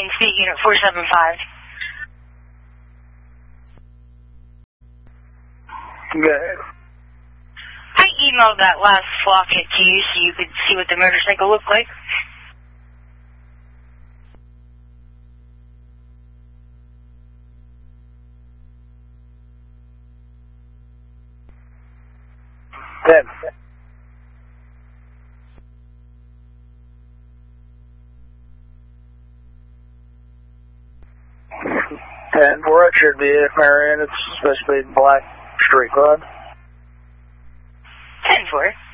Wayne speaking at 475. Good. I emailed that last flock hit to you so you could see what the motorcycle looked like. Good. And where it should be, Marion, it's supposed to be Black Street Club. 10-4.